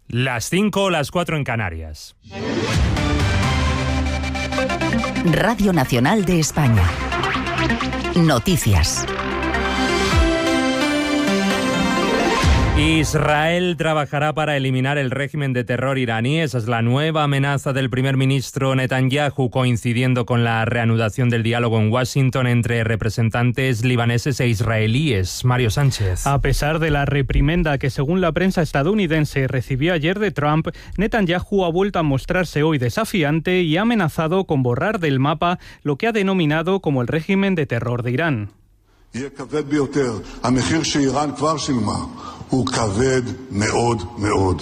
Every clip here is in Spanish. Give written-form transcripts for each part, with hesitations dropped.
Las 5 o las 4 en Canarias. Radio Nacional de España. Noticias. Israel trabajará para eliminar el régimen de terror iraní. Esa es la nueva amenaza del primer ministro Netanyahu, coincidiendo con la reanudación del diálogo en Washington entre representantes libaneses e israelíes. Mario Sánchez. A pesar de la reprimenda que, según la prensa estadounidense, recibió ayer de Trump, Netanyahu ha vuelto a mostrarse hoy desafiante y ha amenazado con borrar del mapa lo que ha denominado como el régimen de terror de Irán. הוא כבד מאוד מאוד.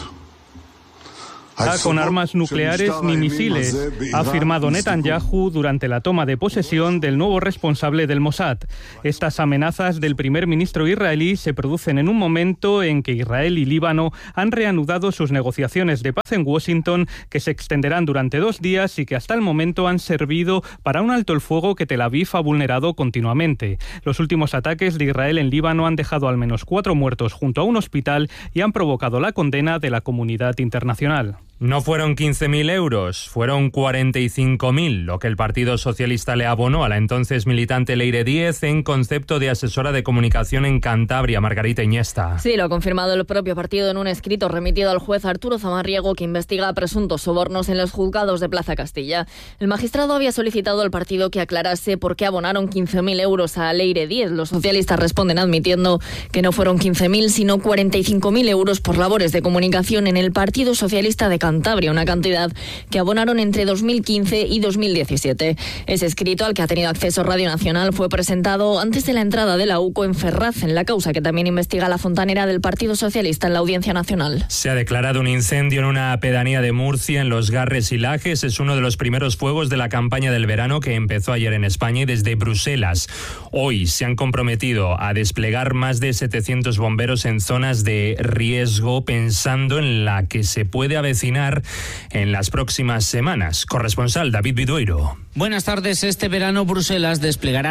Con armas nucleares ni misiles, ha afirmado Netanyahu durante la toma de posesión del nuevo responsable del Mossad. Estas amenazas del primer ministro israelí se producen en un momento en que Israel y Líbano han reanudado sus negociaciones de paz en Washington, que se extenderán durante 2 días y que hasta el momento han servido para un alto el fuego que Tel Aviv ha vulnerado continuamente. Los últimos ataques de Israel en Líbano han dejado al menos 4 muertos junto a un hospital y han provocado la condena de la comunidad internacional. No fueron 15.000 euros, fueron 45.000, lo que el Partido Socialista le abonó a la entonces militante Leire Díez en concepto de asesora de comunicación en Cantabria. Margarita Iniesta. Sí, lo ha confirmado el propio partido en un escrito remitido al juez Arturo Zamarriego, que investiga presuntos sobornos en los juzgados de Plaza Castilla. El magistrado había solicitado al partido que aclarase por qué abonaron 15.000 euros a Leire Díez. Los socialistas responden admitiendo que no fueron 15.000, sino 45.000 euros por labores de comunicación en el Partido Socialista de Cantabria, una cantidad que abonaron entre 2015 y 2017. Ese escrito, al que ha tenido acceso Radio Nacional, fue presentado antes de la entrada de la UCO en Ferraz, en la causa que también investiga la fontanera del Partido Socialista en la Audiencia Nacional. Se ha declarado un incendio en una pedanía de Murcia, en Los Garres y Lajes. Es uno de los primeros fuegos de la campaña del verano que empezó ayer en España y desde Bruselas. Hoy se han comprometido a desplegar más de 700 bomberos en zonas de riesgo, pensando en la que se puede avecinar en las próximas semanas. Corresponsal David Vidueiro. Buenas tardes. Este verano Bruselas desplegará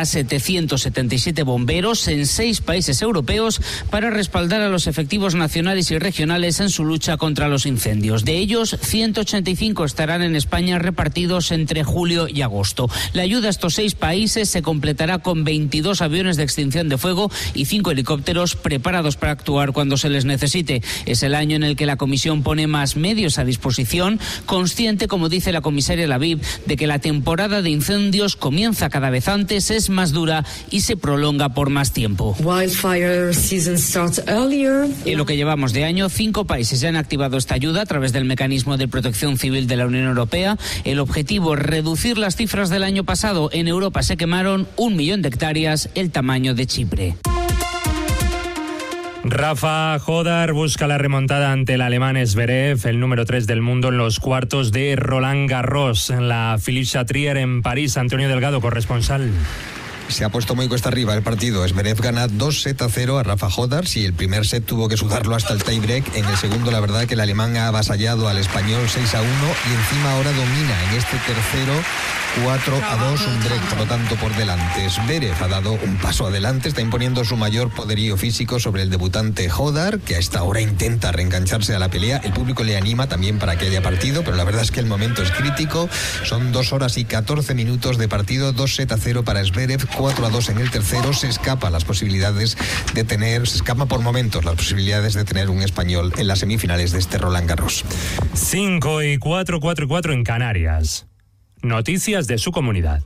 777 bomberos en 6 países europeos para respaldar a los efectivos nacionales y regionales en su lucha contra los incendios. De ellos, 185 estarán en España, repartidos entre julio y agosto. La ayuda a estos 6 países se completará con 22 aviones de extinción de fuego y 5 helicópteros preparados para actuar cuando se les necesite. Es el año en el que la Comisión pone más medios a disposición, consciente, como dice la comisaria Laviv, de que la temporada de incendios comienza cada vez antes, es más dura y se prolonga por más tiempo. En lo que llevamos de año, 5 países ya han activado esta ayuda a través del mecanismo de protección civil de la Unión Europea. El objetivo es reducir las cifras del año pasado. En Europa se quemaron 1 millón de hectáreas, el tamaño de Chipre. Rafa Jodar busca la remontada ante el alemán Zverev, el número 3 del mundo, en los cuartos de Roland Garros, en la Philippe Chatrier en París. Antonio Delgado, corresponsal. Se ha puesto muy cuesta arriba el partido. Zverev gana 2-0 a Rafa Jodar. Si el primer set tuvo que sudarlo hasta el tiebreak, en el segundo la verdad que el alemán ha avasallado al español 6-1 y encima ahora domina en este tercero 4-2, un break por lo tanto por delante. Zverev ha dado un paso adelante, está imponiendo su mayor poderío físico sobre el debutante Jodar, que a esta hora intenta reengancharse a la pelea. El público le anima también para que haya partido, pero la verdad es que el momento es crítico. Son 2 horas y 14 minutos de partido, 2-0 para Zverev, 4-2 en el tercero. Se escapa por momentos las posibilidades de tener un español en las semifinales de este Roland Garros. 5 y 4, 4 y 4 en Canarias. Noticias de su comunidad.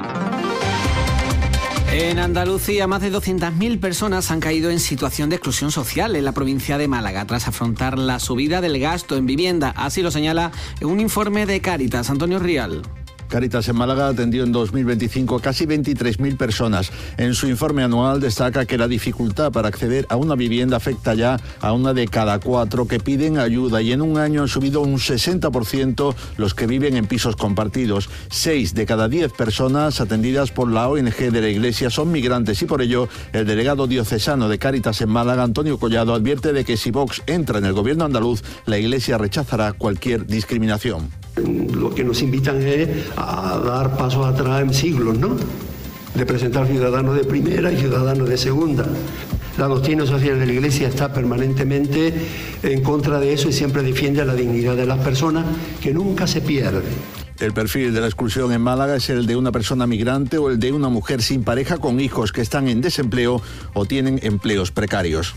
En Andalucía, más de 200.000 personas han caído en situación de exclusión social en la provincia de Málaga tras afrontar la subida del gasto en vivienda. Así lo señala en un informe de Cáritas. Antonio Rial. Cáritas en Málaga atendió en 2025 a casi 23.000 personas. En su informe anual destaca que la dificultad para acceder a una vivienda afecta ya a 1 de cada 4 que piden ayuda y en un año han subido un 60% los que viven en pisos compartidos. 6 de cada 10 personas atendidas por la ONG de la Iglesia son migrantes y por ello el delegado diocesano de Cáritas en Málaga, Antonio Collado, advierte de que si Vox entra en el gobierno andaluz, la Iglesia rechazará cualquier discriminación. Lo que nos invitan es a dar pasos atrás en siglos, ¿no? De presentar ciudadanos de primera y ciudadanos de segunda. La doctrina social de la Iglesia está permanentemente en contra de eso y siempre defiende la dignidad de las personas, que nunca se pierde. El perfil de la exclusión en Málaga es el de una persona migrante o el de una mujer sin pareja con hijos que están en desempleo o tienen empleos precarios.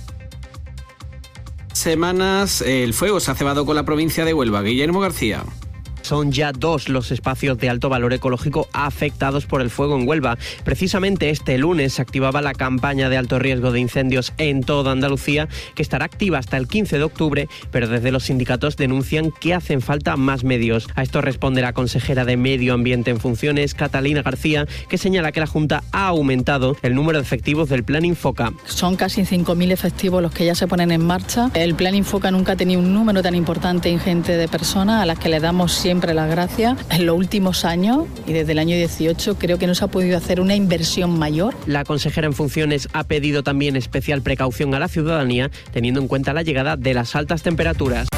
Semanas el fuego se ha cebado con la provincia de Huelva. Guillermo García. Son ya 2 los espacios de alto valor ecológico afectados por el fuego en Huelva. Precisamente este lunes se activaba la campaña de alto riesgo de incendios en toda Andalucía, que estará activa hasta el 15 de octubre, pero desde los sindicatos denuncian que hacen falta más medios. A esto responde la consejera de Medio Ambiente en funciones, Catalina García, que señala que la Junta ha aumentado el número de efectivos del Plan Infoca. Son casi 5.000 efectivos los que ya se ponen en marcha. El Plan Infoca nunca ha tenido un número tan importante e ingente de personas a las que le damos siempre las gracias. En los últimos años y desde el año 18 creo que no se ha podido hacer una inversión mayor. La consejera en funciones ha pedido también especial precaución a la ciudadanía, teniendo en cuenta la llegada de las altas temperaturas.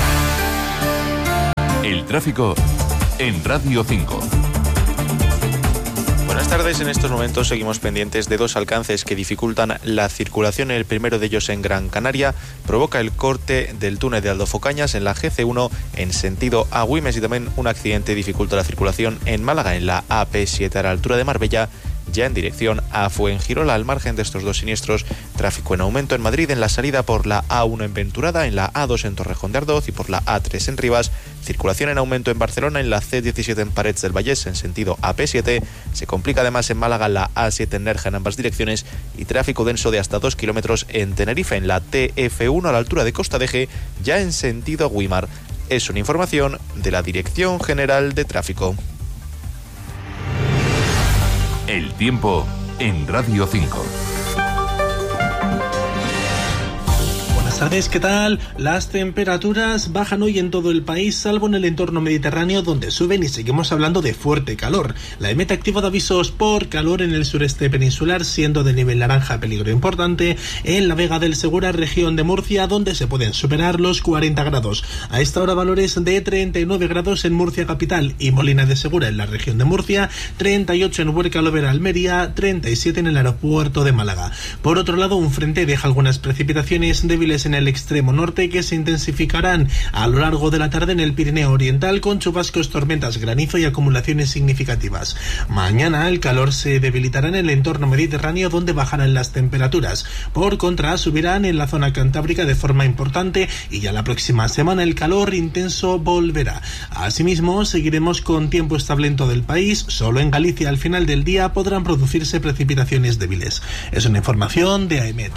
El tráfico en Radio 5. Buenas tardes. En estos momentos seguimos pendientes de 2 alcances que dificultan la circulación. El primero de ellos en Gran Canaria provoca el corte del túnel de Aldofocañas en la GC1 en sentido a Güemes, y también un accidente dificulta la circulación en Málaga en la AP7 a la altura de Marbella, ya en dirección a Fuengirola. Al margen de estos 2 siniestros, tráfico en aumento en Madrid en la salida por la A1 en Venturada, en la A2 en Torrejón de Ardoz y por la A3 en Rivas. Circulación en aumento en Barcelona en la C17 en Parets del Vallès en sentido AP7. Se complica además en Málaga la A7 en Nerja en ambas direcciones, y tráfico denso de hasta 2 kilómetros en Tenerife en la TF1 a la altura de Costa de G, ya en sentido a Güímar. Es una información de la Dirección General de Tráfico. El tiempo en Radio 5. Buenas tardes, ¿qué tal? Las temperaturas bajan hoy en todo el país, salvo en el entorno mediterráneo, donde suben, y seguimos hablando de fuerte calor. La EMET activa de avisos por calor en el sureste peninsular, siendo de nivel naranja peligro importante en la Vega del Segura, región de Murcia, donde se pueden superar los 40 grados. A esta hora valores de 39 grados en Murcia capital y Molina de Segura en la región de Murcia, 38 en Huerca Lovera, Almería, 37 en el aeropuerto de Málaga. Por otro lado, un frente deja algunas precipitaciones débiles en el extremo norte, que se intensificarán a lo largo de la tarde en el Pirineo Oriental, con chubascos, tormentas, granizo y acumulaciones significativas. Mañana el calor se debilitará en el entorno mediterráneo, donde bajarán las temperaturas. Por contra, subirán en la zona cantábrica de forma importante, y ya la próxima semana el calor intenso volverá. Asimismo, seguiremos con tiempo estable en todo el país. Solo en Galicia al final del día podrán producirse precipitaciones débiles. Es una información de AEMET.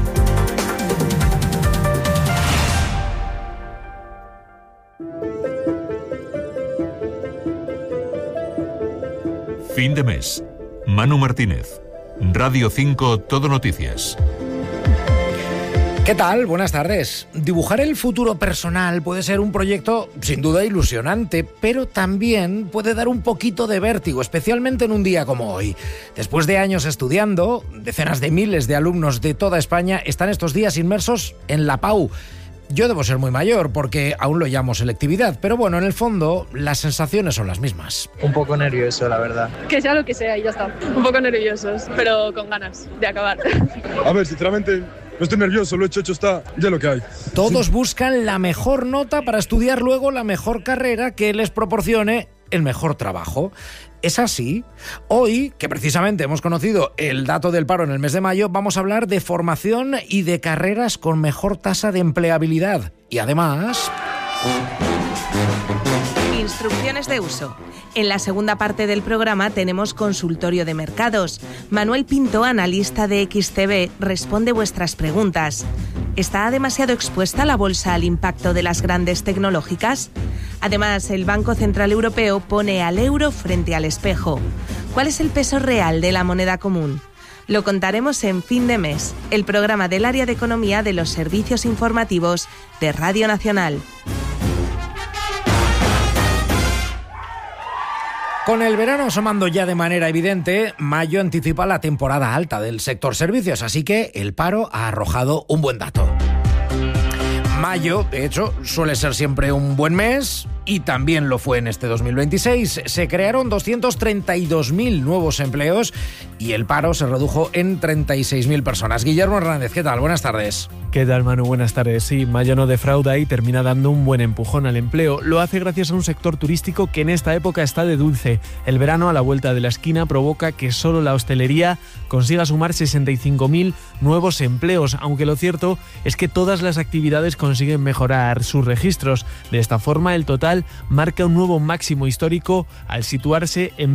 Fin de mes. Manu Martínez. Radio 5 Todo Noticias. ¿Qué tal? Buenas tardes. Dibujar el futuro personal puede ser un proyecto sin duda ilusionante, pero también puede dar un poquito de vértigo, especialmente en un día como hoy. Después de años estudiando, decenas de miles de alumnos de toda España están estos días inmersos en la PAU. Yo debo ser muy mayor porque aún lo llamo selectividad, pero bueno, en el fondo las sensaciones son las mismas. Un poco nervioso, la verdad. Que sea lo que sea y ya está. Un poco nerviosos, pero con ganas de acabar. A ver, sinceramente, no estoy nervioso, lo hecho está, ya lo que hay. Todos buscan la mejor nota para estudiar luego la mejor carrera que les proporcione el mejor trabajo. ¿Es así? Hoy, que precisamente hemos conocido el dato del paro en el mes de mayo, vamos a hablar de formación y de carreras con mejor tasa de empleabilidad. Y además... Instrucciones de uso. En la segunda parte del programa tenemos consultorio de mercados. Manuel Pinto, analista de XTB, responde vuestras preguntas. ¿Está demasiado expuesta la bolsa al impacto de las grandes tecnológicas? Además, el Banco Central Europeo pone al euro frente al espejo. ¿Cuál es el peso real de la moneda común? Lo contaremos en Fin de Mes, el programa del área de economía de los servicios informativos de Radio Nacional. Con el verano asomando ya de manera evidente, mayo anticipa la temporada alta del sector servicios, así que el paro ha arrojado un buen dato. Mayo, de hecho, suele ser siempre un buen mes, y también lo fue en este 2026. Se crearon 232.000 nuevos empleos y el paro se redujo en 36.000 personas. Guillermo Hernández, ¿qué tal? Buenas tardes. ¿Qué tal, Manu? Buenas tardes. Sí, mayo no defrauda y termina dando un buen empujón al empleo. Lo hace gracias a un sector turístico que en esta época está de dulce. El verano a la vuelta de la esquina provoca que solo la hostelería consiga sumar 65.000 nuevos empleos, aunque lo cierto es que todas las actividades consiguen mejorar sus registros. De esta forma, el total marca un nuevo máximo histórico al situarse en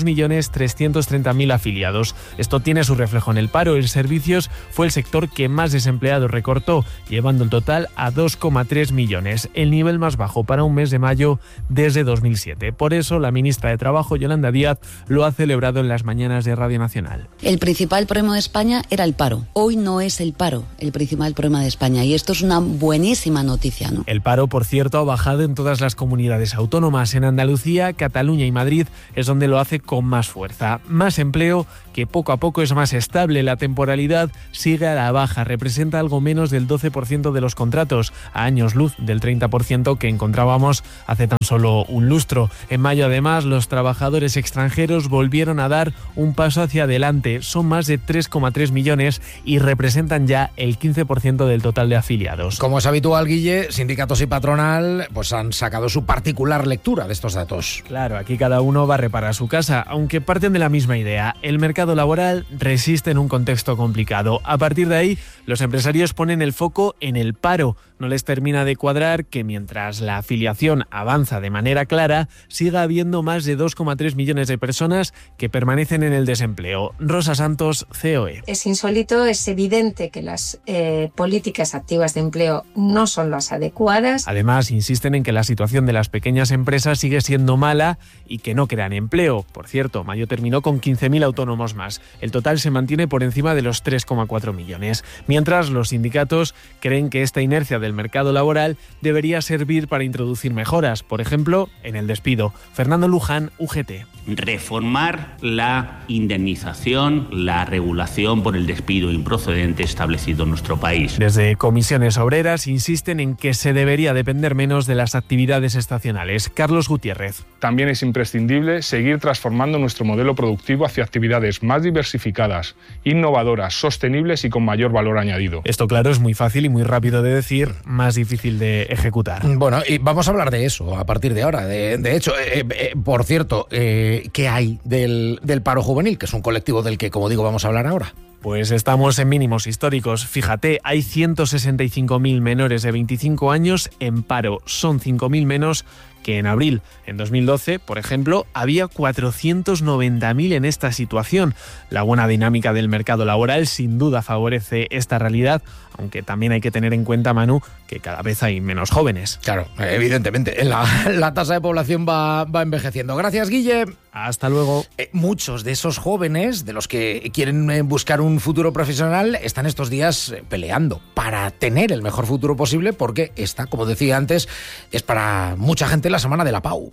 22.330.000 afiliados. Esto tiene su reflejo en el paro. En servicios fue el sector que más desempleados recortó, llevando el total a 2,3 millones, el nivel más bajo para un mes de mayo desde 2007. Por eso, la ministra de Trabajo, Yolanda Díaz, lo ha celebrado en las mañanas de Radio Nacional. El principal problema de España era el paro. Hoy no es el paro el principal problema de España, y esto es una buenísima noticia, ¿no? El paro, por cierto, ha bajado en todas las comunidades autónomas. En Andalucía, Cataluña y Madrid es donde lo hace con más fuerza. Más empleo, que poco a poco es más estable. La temporalidad sigue a la baja, representa algo menos del 12% de los contratos, a años luz del 30% que encontrábamos hace tan solo un lustro. En mayo, además, los trabajadores extranjeros volvieron a dar un paso hacia adelante. Son más de 3,3 millones y representan ya el 15% del total de afiliados. Como es habitual, Guille, sindicatos y patronal pues han sacado su particular lectura de estos datos. Claro, aquí cada uno va a reparar su casa, aunque parten de la misma idea. El mercado laboral resiste en un contexto complicado. A partir de ahí, los empresarios ponen el foco en el paro. No les termina de cuadrar que mientras la afiliación avanza de manera clara, siga habiendo más de 2,3 millones de personas que permanecen en el desempleo. Rosa Santos, COE. Es insólito, es evidente que las políticas activas de empleo no son las adecuadas. Además, insisten en que la situación de las pequeñas empresas sigue siendo mala y que no crean empleo. Por cierto, mayo terminó con 15.000 autónomos más. El total se mantiene por encima de los 3,4 millones. Mientras, los sindicatos creen que esta inercia del mercado laboral debería servir para introducir mejoras, por ejemplo, en el despido. Fernando Luján, UGT. Reformar la indemnización, la regulación por el despido improcedente establecido en nuestro país. Desde comisiones obreras insisten en que se debería depender menos de las actividades estacionales. Carlos Gutiérrez. También es imprescindible seguir transformando nuestro modelo productivo hacia actividades más diversificadas, innovadoras, sostenibles y con mayor valor añadido. Esto, claro, es muy fácil y muy rápido de decir, más difícil de ejecutar. Bueno, y vamos a hablar de eso a partir de ahora. De hecho, por cierto, ¿qué hay del paro juvenil? Que es un colectivo del que, como digo, vamos a hablar ahora. Pues estamos en mínimos históricos. Fíjate, hay 165.000 menores de 25 años en paro. Son 5.000 menos que en abril. En 2012, por ejemplo, había 490.000 en esta situación. La buena dinámica del mercado laboral sin duda favorece esta realidad, aunque también hay que tener en cuenta, Manu, que cada vez hay menos jóvenes. Claro, evidentemente. La tasa de población va envejeciendo. Gracias, Guille. Hasta luego. Muchos de esos jóvenes, de los que quieren buscar un futuro profesional, están estos días peleando para tener el mejor futuro posible, porque esta, como decía antes, es para mucha gente la semana de la PAU.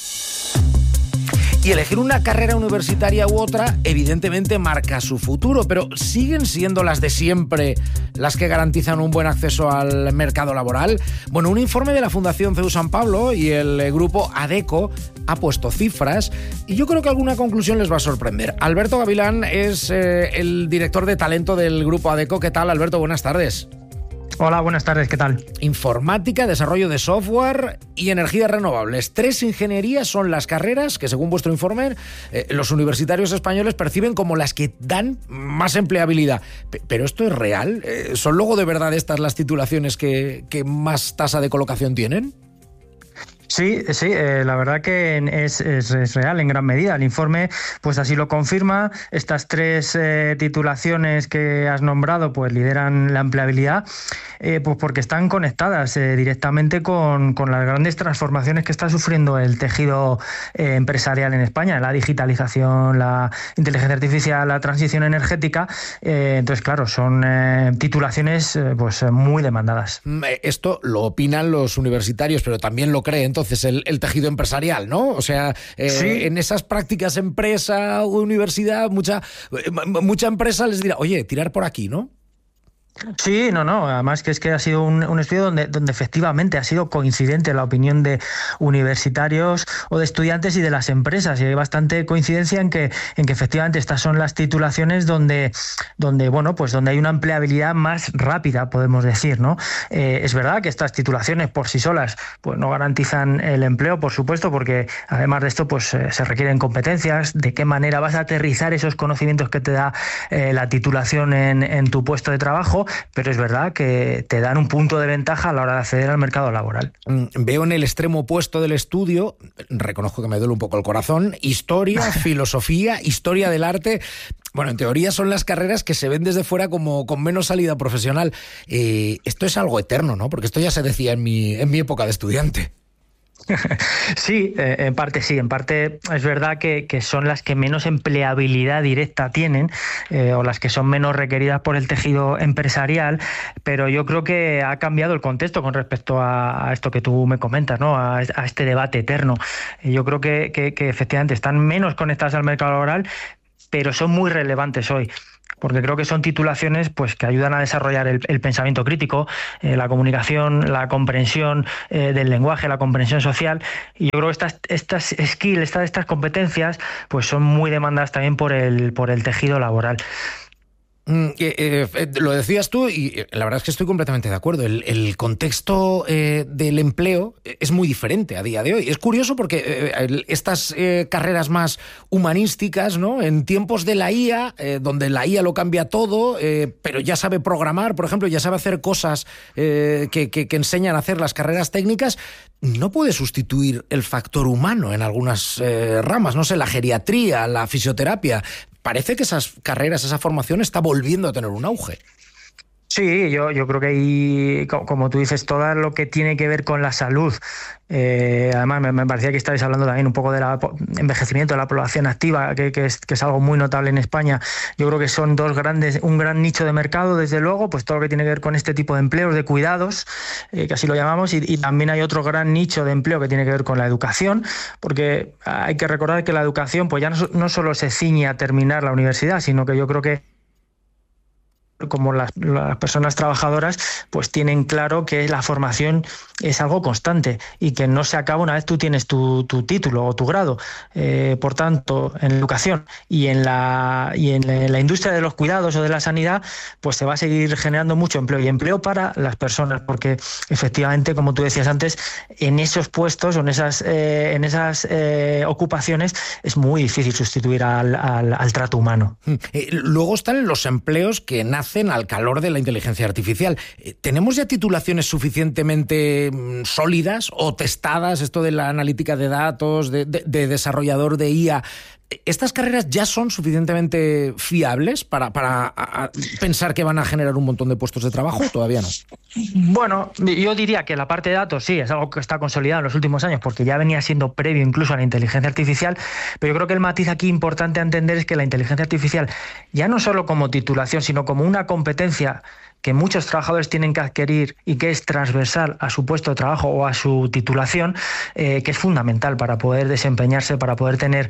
Y elegir una carrera universitaria u otra, evidentemente, marca su futuro, pero ¿siguen siendo las de siempre las que garantizan un buen acceso al mercado laboral? Bueno, un informe de la Fundación CEU San Pablo y el grupo ADECO ha puesto cifras y yo creo que alguna conclusión les va a sorprender. Alberto Gavilán es el director de talento del grupo ADECO. ¿Qué tal, Alberto? Buenas tardes. Hola, buenas tardes, ¿qué tal? Informática, desarrollo de software y energías renovables. 3 ingenierías son las carreras que, según vuestro informe, los universitarios españoles perciben como las que dan más empleabilidad. ¿Pero esto es real? ¿Son luego de verdad estas las titulaciones que más tasa de colocación tienen? Sí, la verdad que es real en gran medida. El informe pues así lo confirma. Estas 3 titulaciones que has nombrado pues lideran la empleabilidad, pues porque están conectadas directamente con las grandes transformaciones que está sufriendo el tejido empresarial en España, la digitalización, la inteligencia artificial, la transición energética. Entonces, claro, son titulaciones pues muy demandadas. Esto lo opinan los universitarios, pero también lo creen entonces el tejido empresarial, ¿no? O sea, sí. En esas prácticas empresa o universidad, mucha empresa les dirá, oye, tirar por aquí, ¿no? Sí, no, además que es que ha sido un estudio donde efectivamente ha sido coincidente la opinión de universitarios o de estudiantes y de las empresas, y hay bastante coincidencia en que efectivamente estas son las titulaciones donde hay una empleabilidad más rápida, podemos decir, ¿no? Es verdad que estas titulaciones por sí solas pues no garantizan el empleo, por supuesto, porque además de esto pues se requieren competencias, de qué manera vas a aterrizar esos conocimientos que te da la titulación en tu puesto de trabajo, pero es verdad que te dan un punto de ventaja a la hora de acceder al mercado laboral. Veo en el extremo opuesto del estudio, reconozco que me duele un poco el corazón, historia, filosofía, historia del arte. Bueno, en teoría son las carreras que se ven desde fuera como con menos salida profesional. Esto es algo eterno, ¿no? Porque esto ya se decía en mi época de estudiante. Sí, en parte es verdad que son las que menos empleabilidad directa tienen, o las que son menos requeridas por el tejido empresarial, pero yo creo que ha cambiado el contexto con respecto a esto que tú me comentas, ¿no? A este debate eterno. Yo creo que efectivamente están menos conectadas al mercado laboral, pero son muy relevantes hoy, porque creo que son titulaciones pues que ayudan a desarrollar el pensamiento crítico, la comunicación, la comprensión del lenguaje, la comprensión social, y yo creo que estas skills, estas competencias pues son muy demandadas también por el tejido laboral. Lo decías tú y la verdad es que estoy completamente de acuerdo. El contexto del empleo es muy diferente a día de hoy. Es curioso porque estas carreras más humanísticas, ¿no? En tiempos de la IA, donde la IA lo cambia todo, pero ya sabe programar, por ejemplo, ya sabe hacer cosas que enseñan a hacer las carreras técnicas, no puede sustituir el factor humano en algunas ramas, no sé, la geriatría, la fisioterapia. Parece que esas carreras, esa formación está volviendo a tener un auge. Sí, yo creo que hay, como tú dices, todo lo que tiene que ver con la salud. Además, me parecía que estabais hablando también un poco del envejecimiento de la población activa, que es algo muy notable en España. Yo creo que son un gran nicho de mercado, desde luego, pues todo lo que tiene que ver con este tipo de empleos, de cuidados, que así lo llamamos, y también hay otro gran nicho de empleo que tiene que ver con la educación, porque hay que recordar que la educación pues ya no solo se ciñe a terminar la universidad, sino que yo creo que como las personas trabajadoras pues tienen claro que la formación es algo constante y que no se acaba una vez tú tienes tu título o tu grado. Por tanto, en la educación y en la industria de los cuidados o de la sanidad pues se va a seguir generando mucho empleo, y empleo para las personas, porque efectivamente, como tú decías antes, en esos puestos o en esas ocupaciones es muy difícil sustituir al trato humano. Luego están los empleos que nacen al calor de la inteligencia artificial. ¿Tenemos ya titulaciones suficientemente sólidas o testadas, esto de la analítica de datos, de desarrollador de IA? ¿Estas carreras ya son suficientemente fiables para pensar que van a generar un montón de puestos de trabajo o todavía no? Bueno, yo diría que la parte de datos sí, es algo que está consolidado en los últimos años porque ya venía siendo previo incluso a la inteligencia artificial, pero yo creo que el matiz aquí importante a entender es que la inteligencia artificial, ya no solo como titulación, sino como una competencia que muchos trabajadores tienen que adquirir y que es transversal a su puesto de trabajo o a su titulación, que es fundamental para poder desempeñarse, para poder tener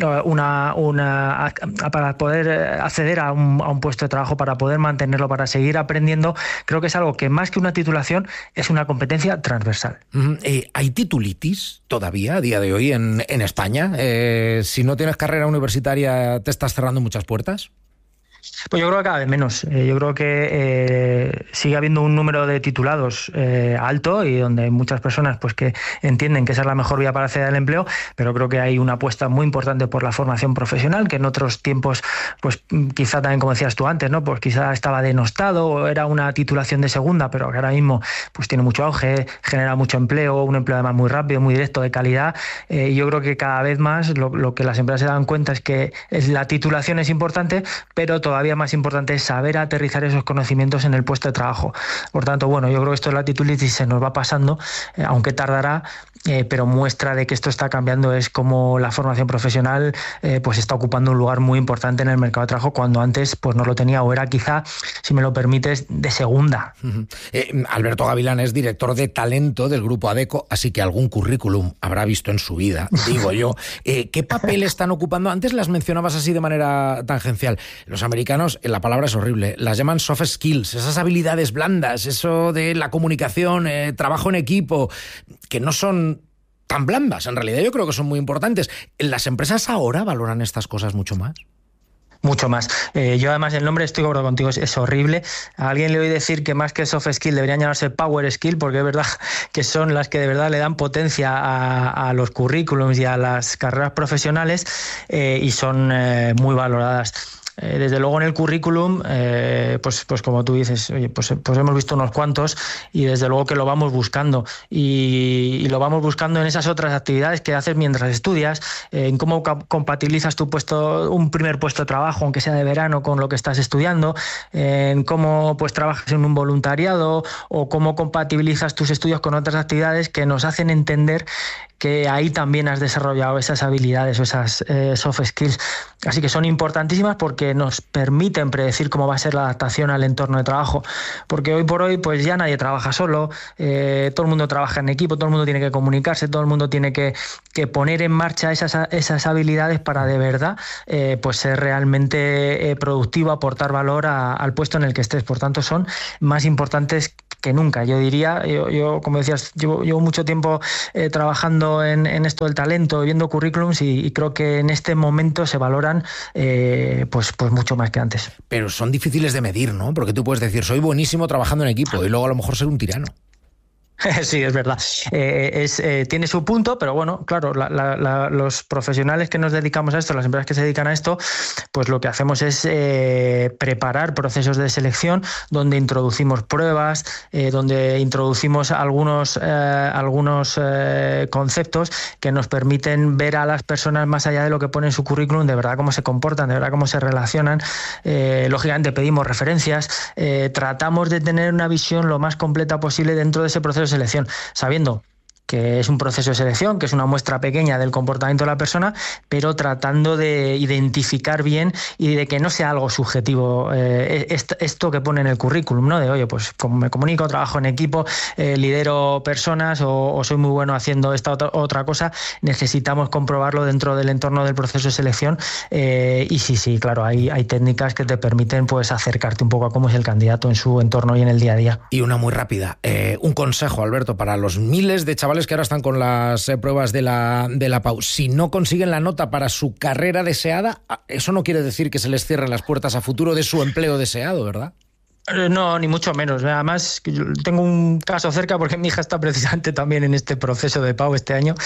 para poder acceder a un puesto de trabajo, para poder mantenerlo, para seguir aprendiendo. Creo que es algo que más que una titulación es una competencia transversal. ¿Hay titulitis todavía a día de hoy en España? Si no tienes carrera universitaria, ¿te estás cerrando muchas puertas? Pues yo creo que cada vez menos. Yo creo que sigue habiendo un número de titulados alto, y donde hay muchas personas pues que entienden que esa es la mejor vía para acceder al empleo, pero creo que hay una apuesta muy importante por la formación profesional, que en otros tiempos pues quizá también, como decías tú antes, ¿no? Pues quizá estaba denostado o era una titulación de segunda, pero que ahora mismo pues tiene mucho auge, genera mucho empleo, un empleo además muy rápido, muy directo, de calidad. Y yo creo que cada vez más lo que las empresas se dan cuenta es que la titulación es importante, pero todavía más importante es saber aterrizar esos conocimientos en el puesto de trabajo. Por tanto, bueno, yo creo que esto de la titulitis se nos va pasando, aunque tardará, pero muestra de que esto está cambiando es como la formación profesional pues está ocupando un lugar muy importante en el mercado de trabajo, cuando antes pues no lo tenía, o era quizá, si me lo permites, de segunda. Alberto Gavilán es director de talento del Grupo Adecco, así que algún currículum habrá visto en su vida, digo yo. ¿Qué papel están ocupando? Antes las mencionabas así de manera tangencial. Los americanos americanos, la palabra es horrible, las llaman soft skills, esas habilidades blandas, eso de la comunicación, trabajo en equipo, que no son tan blandas. En realidad yo creo que son muy importantes. ¿Las empresas ahora valoran estas cosas mucho más? Mucho más. Yo además el nombre, estoy de acuerdo contigo, es horrible. A alguien le oí decir que más que soft skill deberían llamarse power skill, porque es verdad que son las que de verdad le dan potencia a los currículums y a las carreras profesionales, y son muy valoradas. Desde luego en el currículum, pues como tú dices, oye, pues hemos visto unos cuantos y desde luego que lo vamos buscando y lo vamos buscando en esas otras actividades que haces mientras estudias, en cómo compatibilizas un primer puesto de trabajo, aunque sea de verano, con lo que estás estudiando, en cómo pues trabajas en un voluntariado o cómo compatibilizas tus estudios con otras actividades que nos hacen entender que ahí también has desarrollado esas habilidades o esas soft skills. Así que son importantísimas porque nos permiten predecir cómo va a ser la adaptación al entorno de trabajo. Porque hoy por hoy pues ya nadie trabaja solo, todo el mundo trabaja en equipo, todo el mundo tiene que comunicarse, todo el mundo tiene que poner en marcha esas habilidades para de verdad pues ser realmente productivo, aportar valor al puesto en el que estés. Por tanto, son más importantes que nunca. Yo diría, yo como decías, llevo mucho tiempo trabajando en esto del talento, viendo currículums y creo que en este momento se valoran pues mucho más que antes. Pero son difíciles de medir, ¿no? Porque tú puedes decir, soy buenísimo trabajando en equipo y luego a lo mejor ser un tirano. Sí, es verdad. Tiene su punto, pero bueno, claro, los profesionales que nos dedicamos a esto, las empresas que se dedican a esto, pues lo que hacemos es preparar procesos de selección donde introducimos pruebas, donde introducimos algunos conceptos que nos permiten ver a las personas más allá de lo que pone en su currículum, de verdad cómo se comportan, de verdad cómo se relacionan. Lógicamente pedimos referencias, tratamos de tener una visión lo más completa posible dentro de ese proceso de selección, sabiendo que es un proceso de selección, que es una muestra pequeña del comportamiento de la persona, pero tratando de identificar bien y de que no sea algo subjetivo esto que pone en el currículum, ¿no? De, oye, pues como me comunico, trabajo en equipo, lidero personas o soy muy bueno haciendo esta otra cosa, necesitamos comprobarlo dentro del entorno del proceso de selección y sí, claro, hay técnicas que te permiten pues acercarte un poco a cómo es el candidato en su entorno y en el día a día. Y una muy rápida, un consejo, Alberto, para los miles de chavales que ahora están con las pruebas de la PAU. Si no consiguen la nota para su carrera deseada, eso no quiere decir que se les cierren las puertas a futuro de su empleo deseado, ¿verdad? No, ni mucho menos. Además, tengo un caso cerca porque mi hija está precisamente también en este proceso de PAU este año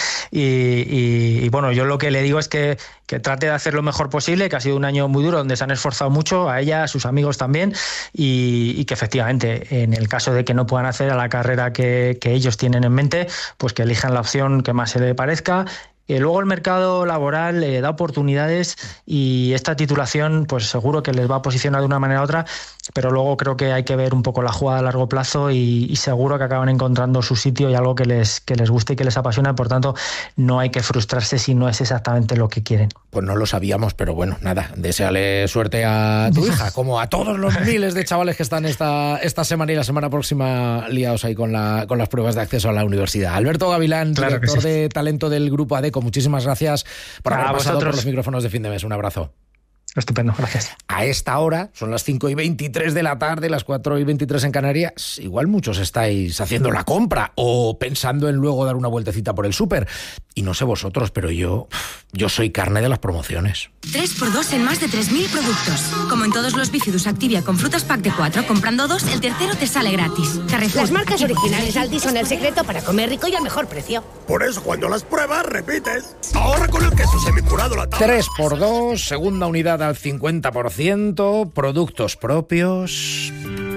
y bueno, yo lo que le digo es que trate de hacer lo mejor posible, que ha sido un año muy duro donde se han esforzado mucho, a ella, a sus amigos también y que efectivamente, en el caso de que no puedan hacer a la carrera que ellos tienen en mente, pues que elijan la opción que más se le parezca. Luego el mercado laboral da oportunidades y esta titulación pues seguro que les va a posicionar de una manera u otra, pero luego creo que hay que ver un poco la jugada a largo plazo y seguro que acaban encontrando su sitio y algo que les guste y que les apasiona. Por tanto, no hay que frustrarse si no es exactamente lo que quieren. Pues no lo sabíamos, pero bueno, nada, deséale suerte a tu hija, como a todos los miles de chavales que están esta semana y la semana próxima liados ahí con las pruebas de acceso a la universidad. Alberto Gavilán, claro, director de talento del Grupo ADECO, muchísimas gracias por haber pasado por los micrófonos de Fin de Mes. Un abrazo. Estupendo, gracias. A esta hora, son las 5:23 de la tarde, las 4:23 en Canarias, igual muchos estáis haciendo la compra o pensando en luego dar una vueltecita por el súper. Y no sé vosotros, pero yo soy carne de las promociones. 3x2 en más de 3.000 productos. Como en todos los Bifidus Activia con frutas pack de 4, comprando 2, el tercero te sale gratis. Carrefour. Las marcas originales Aldi son el secreto para comer rico y al mejor precio. Por eso cuando las pruebas, repites. Ahorra con el queso semicurado la tabla. 3x2, segunda unidad al 50%, productos propios.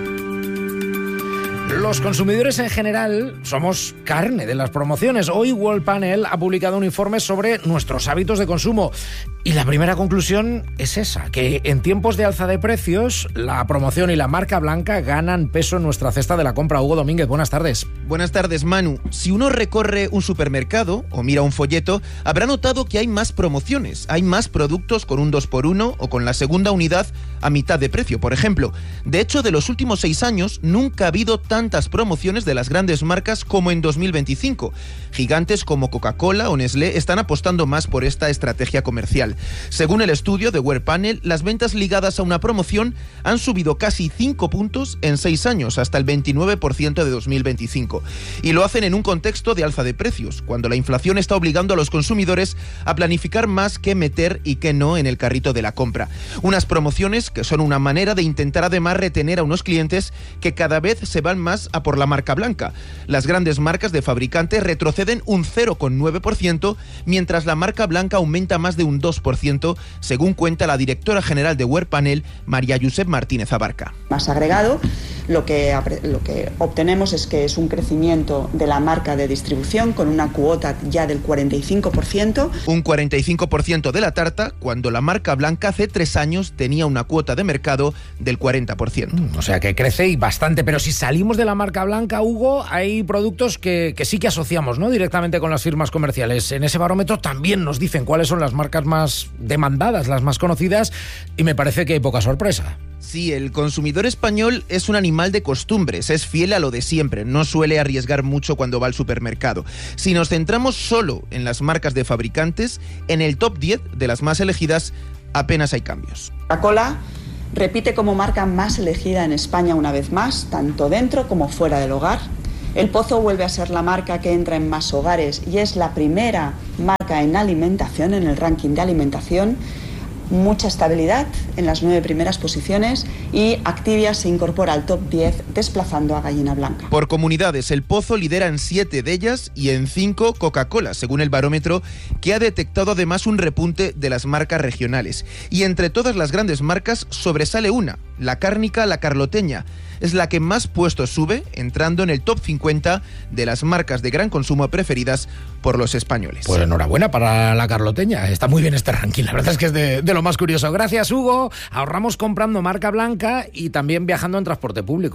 Los consumidores en general somos carne de las promociones. Hoy Worldpanel ha publicado un informe sobre nuestros hábitos de consumo. Y la primera conclusión es esa, que en tiempos de alza de precios, la promoción y la marca blanca ganan peso en nuestra cesta de la compra. Hugo Domínguez, buenas tardes. Buenas tardes, Manu. Si uno recorre un supermercado o mira un folleto, habrá notado que hay más promociones. Hay más productos con un 2x1 o con la segunda unidad a mitad de precio, por ejemplo. De hecho, de los últimos 6 años, nunca ha habido tantas tantas promociones de las grandes marcas como en 2025. Gigantes como Coca-Cola o Nestlé están apostando más por esta estrategia comercial. Según el estudio de Wear Panel, las ventas ligadas a una promoción han subido casi 5 puntos en 6 años, hasta el 29% de 2025. Y lo hacen en un contexto de alza de precios, cuando la inflación está obligando a los consumidores a planificar más qué meter y qué no en el carrito de la compra. Unas promociones que son una manera de intentar además retener a unos clientes que cada vez se van más a por la marca blanca. Las grandes marcas de fabricantes retroceden un 0,9%, mientras la marca blanca aumenta más de un 2%, según cuenta la directora general de Wear Panel, María Josep Martínez Abarca. Más agregado, lo que obtenemos es que es un crecimiento de la marca de distribución con una cuota ya del 45%. Un 45% de la tarta, cuando la marca blanca hace 3 años tenía una cuota de mercado del 40%. O sea que crece y bastante, pero si salimos de la marca blanca, Hugo, hay productos que sí que asociamos, ¿no?, directamente con las firmas comerciales. En ese barómetro también nos dicen cuáles son las marcas más demandadas, las más conocidas, y me parece que hay poca sorpresa. Sí, el consumidor español es un animal de costumbres, es fiel a lo de siempre, no suele arriesgar mucho cuando va al supermercado. Si nos centramos solo en las marcas de fabricantes, en el top 10 de las más elegidas apenas hay cambios. Coca-Cola repite como marca más elegida en España una vez más, tanto dentro como fuera del hogar. El Pozo vuelve a ser la marca que entra en más hogares y es la primera marca en alimentación, en el ranking de alimentación. Mucha estabilidad en las 9 primeras posiciones y Activia se incorpora al top 10 desplazando a Gallina Blanca. Por comunidades, el Pozo lidera en 7 de ellas y en 5 Coca-Cola, según el barómetro, que ha detectado además un repunte de las marcas regionales. Y entre todas las grandes marcas sobresale una, la cárnica La Carloteña. Es la que más puestos sube, entrando en el top 50 de las marcas de gran consumo preferidas por los españoles. Pues enhorabuena para La Carloteña. Está muy bien este ranking. La verdad es que es de lo más curioso. Gracias, Hugo. Ahorramos comprando marca blanca y también viajando en transporte público.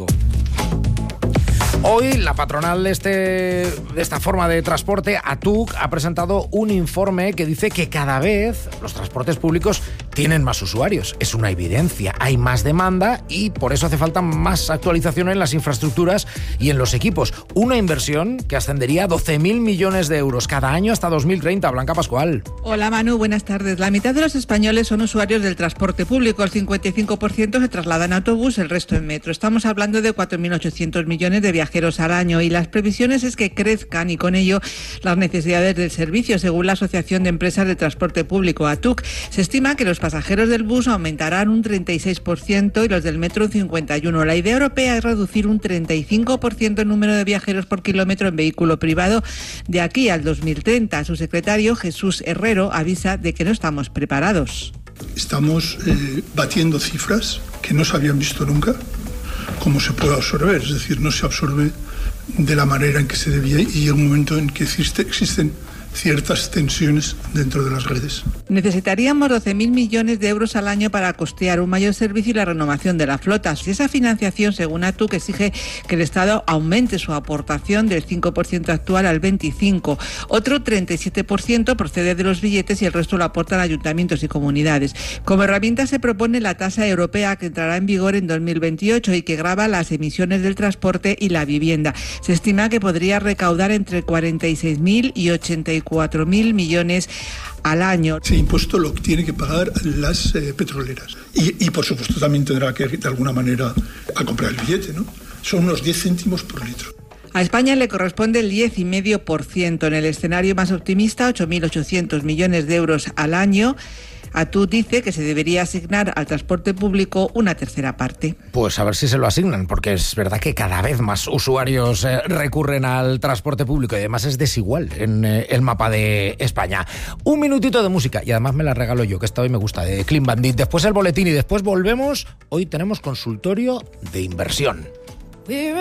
Hoy la patronal de esta forma de transporte, ATUC, ha presentado un informe que dice que cada vez los transportes públicos tienen más usuarios. Es una evidencia, hay más demanda y por eso hace falta más actualización en las infraestructuras y en los equipos. Una inversión que ascendería a 12.000 millones de euros cada año hasta 2030. Blanca Pascual. Hola Manu, buenas tardes. La mitad de los españoles son usuarios del transporte público, el 55% se traslada en autobús, el resto en metro. Estamos hablando de 4.800 millones de viajeros al año y las previsiones es que crezcan y con ello las necesidades del servicio. Según la Asociación de Empresas de Transporte Público, ATUC, se estima que los pasajeros del bus aumentarán un 36% y los del metro un 51%. La idea europea es reducir un 35% el número de viajeros por kilómetro en vehículo privado de aquí al 2030. Su secretario, Jesús Herrero, avisa de que no estamos preparados. Estamos batiendo cifras que no se habían visto nunca. Cómo se puede absorber, es decir, no se absorbe de la manera en que se debía y llega un momento en que existen ciertas tensiones dentro de las redes. Necesitaríamos 12.000 millones de euros al año para costear un mayor servicio y la renovación de la flota. Esa financiación, según ATUC, exige que el Estado aumente su aportación del 5% actual al 25%. Otro 37% procede de los billetes y el resto lo aportan ayuntamientos y comunidades. Como herramienta se propone la tasa europea que entrará en vigor en 2028 y que grava las emisiones del transporte y la vivienda. Se estima que podría recaudar entre 46.000 y 84.000 millones al año. Ese impuesto lo tiene que pagar las petroleras y por supuesto también tendrá que de alguna manera a comprar el billete, ¿no? Son unos 10 céntimos por litro. A España le corresponde el 10,5%. En el escenario más optimista, 8.800 millones de euros al año. ATUC dice que se debería asignar al transporte público una tercera parte. Pues a ver si se lo asignan, porque es verdad que cada vez más usuarios recurren al transporte público y además es desigual en el mapa de España. Un minutito de música y además me la regalo yo, que esta hoy me gusta, de Clean Bandit. Después el boletín y después volvemos. Hoy tenemos consultorio de inversión.